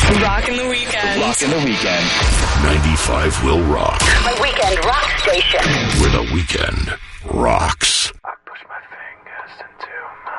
Rockin' the weekend. Rockin' the weekend. 95 will rock. My weekend rock station. Where the weekend rocks.